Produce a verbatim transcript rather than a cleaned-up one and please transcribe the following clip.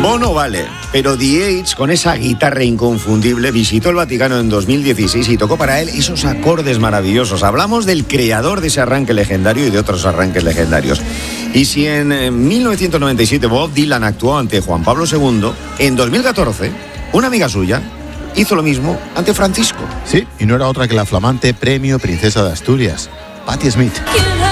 Bono vale, pero The Edge, con esa guitarra inconfundible, visitó el Vaticano en dos mil dieciséis y tocó para él esos acordes maravillosos. Hablamos del creador de ese arranque legendario y de otros arranques legendarios. Y si en mil novecientos noventa y siete Bob Dylan actuó ante Juan Pablo segundo, en dos mil catorce, una amiga suya hizo lo mismo ante Francisco. Sí, y no era otra que la flamante Premio Princesa de Asturias, Patti Smith.